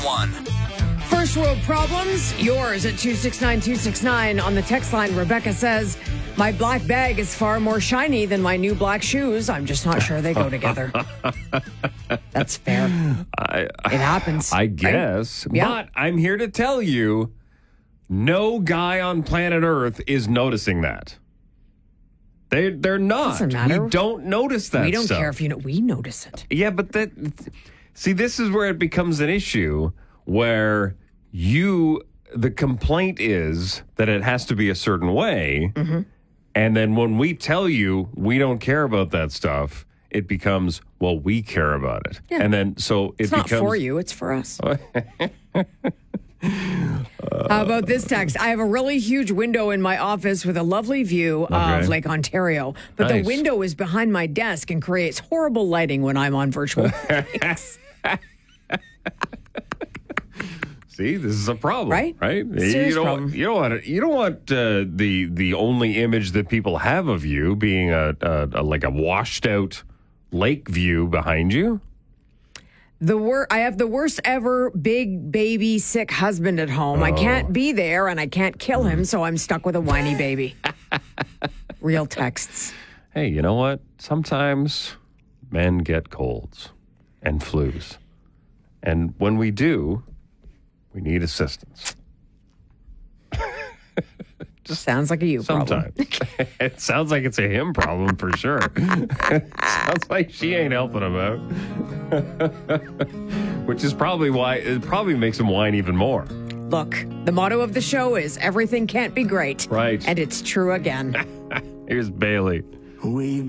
1. First world problems, yours at 269-269. On the text line, Rebecca says, my black bag is far more shiny than my new black shoes. I'm just not sure they go together. That's fair. It happens. I guess. Right? Yeah. But I'm here to tell you, no guy on planet Earth is noticing that. They're not. Doesn't matter. We don't notice that We don't stuff. care if we notice it. Yeah, but see, this is where it becomes an issue where the complaint is that it has to be a certain way. Mm-hmm. And then when we tell you we don't care about that stuff, it becomes, well, we care about it. Yeah. And then so It's not for you, it's for us. How about this text? I have a really huge window in my office with a lovely view of Lake Ontario, but Nice. the window is behind my desk and creates horrible lighting when I'm on virtual meetings. See, this is a problem, Right? Serious problem. You don't want the only image that people have of you being like a washed out lake view behind you. I have the worst ever big baby sick husband at home. I can't be there and I can't kill him, so I'm stuck with a whiny baby. Real texts. Hey, you know what? Sometimes men get colds and flus. And when we do, we need assistance. Just sounds like a you problem. Sometimes. It sounds like it's a him problem for sure. Sounds like she ain't helping him out. Which is probably why it probably makes him whine even more. Look, the motto of the show is everything can't be great. Right. And it's true again. Here's Bailey. We